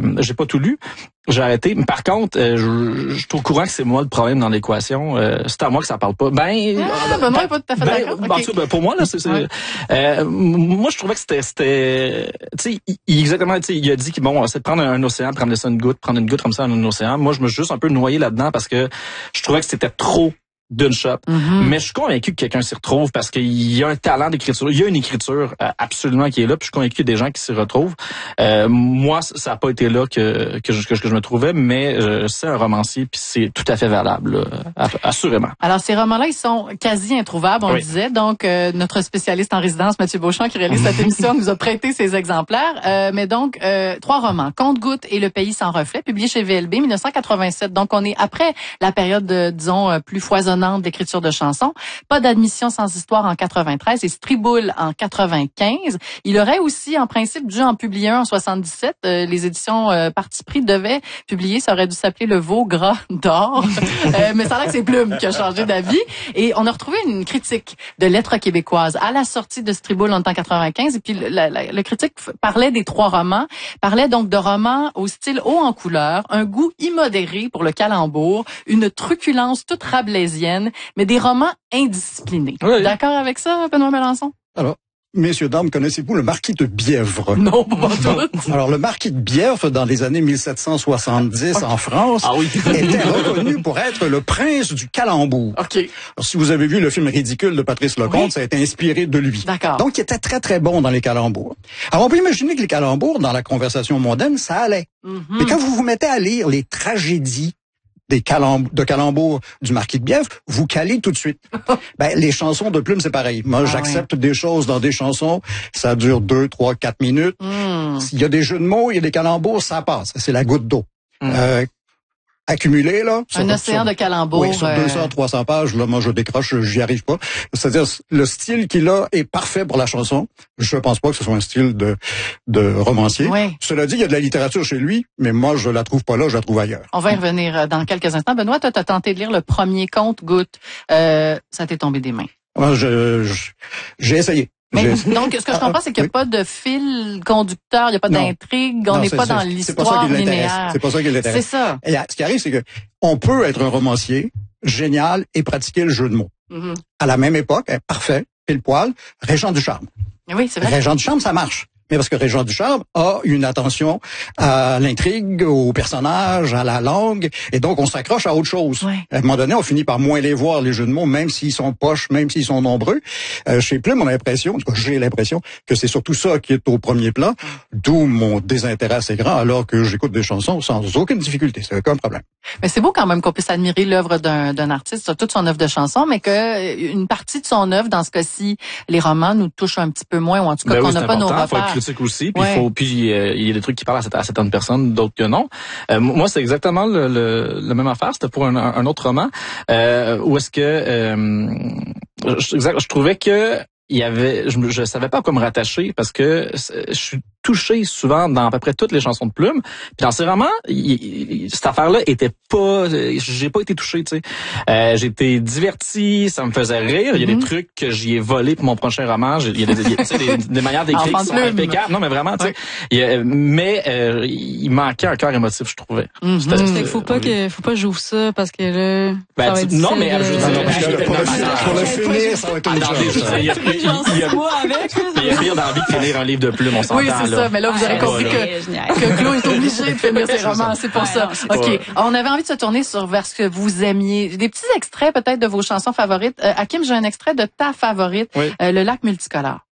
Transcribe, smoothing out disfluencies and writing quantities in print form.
j'ai pas tout lu. J'ai arrêté. Par contre, je suis au courant que c'est moi le problème dans l'équation. C'est à moi que ça parle pas. Benoît est pas tout à fait d'accord. Okay. Pour moi, là, moi, je trouvais que c'était, tu sais, exactement, tu sais, il a dit qu'il c'est de prendre un océan, prendre ça prendre une goutte comme ça dans un océan. Moi, je me suis juste un peu noyé là-dedans parce que je trouvais que c'était trop d'une shot. Mais je suis convaincu que quelqu'un s'y retrouve parce qu'il y a un talent d'écriture. Il y a une écriture absolument qui est là. Puis je suis convaincu qu'il y a des gens qui s'y retrouvent. Moi, ça n'a pas été là que je me trouvais, mais c'est un romancier puis c'est tout à fait valable, assurément. Alors, ces romans-là, ils sont quasi introuvables, on le disait. Donc, notre spécialiste en résidence, Mathieu Beauchamp, qui réalise cette émission, nous a prêté ses exemplaires. Mais donc, 3 romans. Compte-gouttes et Le pays sans reflet, publiés chez VLB, 1987. Donc, on est après la période, disons, plus foisonnante d'écriture de chansons. Pas d'admission sans histoire en 93 et Striboule en 95. Il aurait aussi, en principe, dû en publier un en 77. Les éditions Parti pris devaient publier, ça aurait dû s'appeler Le Veau gras d'or. Mais ça a l'air que c'est Plume qui a changé d'avis. Et on a retrouvé une critique de Lettres québécoises à la sortie de Striboule en 95. Et puis, le critique parlait des 3 romans, parlait donc de romans au style haut en couleur, un goût immodéré pour le calembour, une truculence toute rabelaisienne, mais des romans indisciplinés. Oui. D'accord avec ça, Benoît Melançon? Alors, messieurs, dames, connaissez-vous le marquis de Bièvre? Non, pas tout. Alors, le marquis de Bièvre, dans les années 1770 en France, était reconnu pour être le prince du calembour. Okay. Alors, si vous avez vu le film Ridicule de Patrice Lecomte, ça a été inspiré de lui. D'accord. Donc, il était très, très bon dans les calembours. Alors, on peut imaginer que les calembours, dans la conversation mondaine, ça allait. Mais quand vous vous mettez à lire les tragédies de calembour du marquis de Bièvre, vous calez tout de suite. Les chansons de Plume, c'est pareil. Moi, j'accepte des choses dans des chansons, ça dure 2, 3, 4 minutes. S'il y a des jeux de mots, il y a des calembours, ça passe. C'est la goutte d'eau. Accumulé, là. Un océan de calembours. Oui, sur 200, 300 pages, là, moi, je décroche, j'y arrive pas. C'est-à-dire, le style qu'il a est parfait pour la chanson. Je pense pas que ce soit un style de romancier. Oui. Cela dit, il y a de la littérature chez lui, mais moi, je la trouve pas là, je la trouve ailleurs. On va y revenir dans quelques instants. Benoît, toi, t'as tenté de lire le premier Compte-gouttes. Ça t'est tombé des mains. Moi, j'ai essayé. Mais donc, ce que je comprends, c'est qu'il n'y a pas de fil conducteur, il n'y a pas d'intrigue, on n'est pas dans l'histoire linéaire. C'est pas ça qui l'intéresse. C'est ça. Et ce qui arrive, c'est que on peut être un romancier génial et pratiquer le jeu de mots. À la même époque, parfait, pile poil, Régent Ducharme. Oui, c'est vrai. Régent Ducharme, ça marche. Mais parce que Régent Ducharme a une attention à l'intrigue, aux personnages, à la langue, et donc on s'accroche à autre chose. Ouais. À un moment donné, on finit par moins les voir, les jeux de mots, même s'ils sont poches, même s'ils sont nombreux. Chez Plume, on a l'impression, en tout cas j'ai l'impression, que c'est surtout ça qui est au premier plan, d'où mon désintérêt assez grand, alors que j'écoute des chansons sans aucune difficulté, c'est aucun problème. Mais c'est beau quand même qu'on puisse admirer l'œuvre d'un artiste sur toute son œuvre de chanson, mais que une partie de son œuvre, dans ce cas-ci, les romans nous touchent un petit peu moins, ou en tout cas qu'on n'a pas nos repères. Aussi, puis il y a des trucs qui parlent à certaines personnes, d'autres que non. Moi, c'est exactement le même affaire. C'était pour un autre roman où est-ce que je trouvais que je savais pas à quoi me rattacher parce que je suis touché souvent dans à peu près toutes les chansons de Plume. Puis dans ces romans, cette affaire-là était pas, j'ai pas été touché, tu sais. J'ai été diverti, ça me faisait rire. Il y a des trucs que j'y ai volé pour mon prochain roman. Il y a des manières d'écrire qui sont impeccables. Non, mais vraiment, tu sais. Il manquait un cœur émotif, je trouvais. Faut pas j'ouvre ça parce que là. Non, mais je veux dire, pour le finir, ça va être une chose. Il y a pire d'envie de finir un livre de Plume, on s'entend. Oui, c'est ça. Mais là, vous aurez compris que Claude est obligé de finir ses romans. C'est pour ça. OK. On avait envie de se tourner vers ce que vous aimiez. Des petits extraits peut-être de vos chansons favorites. Hakim, j'ai un extrait de ta favorite, Le lac multicolore.